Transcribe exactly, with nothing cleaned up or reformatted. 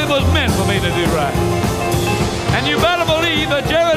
it was meant for me to do right. And you better believe that Jerry